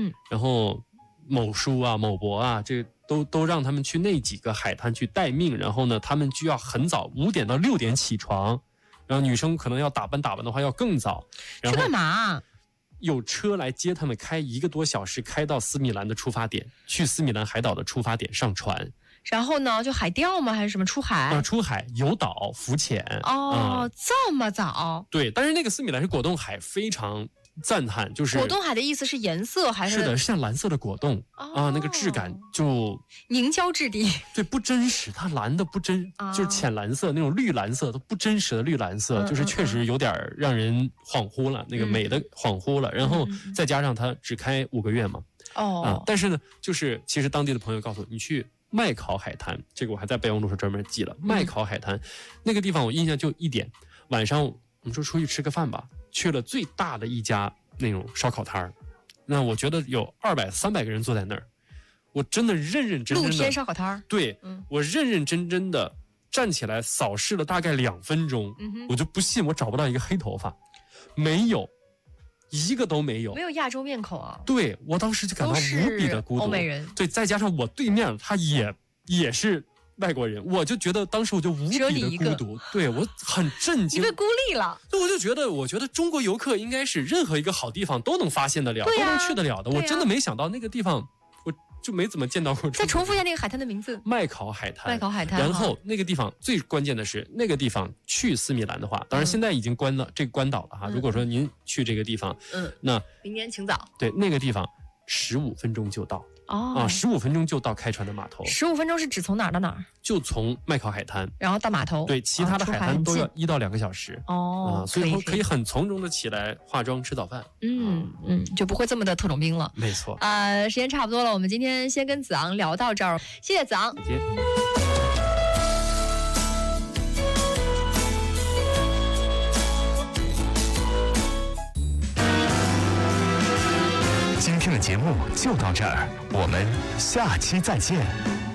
然后某叔啊、某伯啊，这都让他们去那几个海滩去待命，然后呢，他们就要很早5点到6点起床，然后女生可能要打扮的话要更早。然后去干嘛？ 有车来接他们，开1个多小时，开到斯米兰的出发点，去斯米兰海岛的出发点上船。 然后呢，就海钓吗？还是什么出海？ 出海游岛浮潜。 这么早？ 对，但是那个斯米兰是果冻海，非常赞叹。就是果冻海的意思是颜色还是？ 是的，像蓝色的果冻那个质感就凝胶质地。 对，不真实，它蓝的不真，就是浅蓝色那种绿蓝色，都不真实的绿蓝色，就是确实有点让人恍惚了，那个美的恍惚了。然后再加上它只开5个月嘛，但是呢，就是其实当地的朋友告诉我，你去麦考海滩，这个我还在备忘录上专门记了。麦考海滩那个地方我印象就1点，晚上我们说出去吃个饭吧，去了最大的一家那种烧烤摊儿，那我觉得有200、300个人坐在那儿，我真的认认真真的露天烧烤摊儿， 对，我认认真真的站起来扫视了大概2分钟，我就不信我找不到一个黑头发，没有。1个都没有， 没有亚洲面孔啊！ 对，我当时就感到无比的孤独。 欧美人， 对，再加上我对面他也是外国人，我就觉得当时我就无比的孤独。对，我很震惊， 你被孤立了。 对，我觉得中国游客应该是任何一个好地方都能发现得了，都能去得了的。我真的没想到那个地方，我就没怎么见到过。 再重复一下那个海滩的名字： 麦考海滩。 麦考海滩。 然后那个地方最关键的是，那个地方去斯米兰的话，当然现在已经关了这个关岛了哈。如果说您去这个地方，那明年请早。 对，那个地方15分钟就到。15分钟就到开船的码头。 15分钟是指从哪儿到哪儿？ 就从麦考海滩， 然后到码头。 对，其他的海滩都要1到2个小时。所以说可以很从容的起来化妆吃早饭。 就不会这么的特种兵了。 没错。 时间差不多了，我们今天先跟子昂聊到这儿，谢谢子昂。 谢谢。 今天的节目就到这儿，我们下期再见。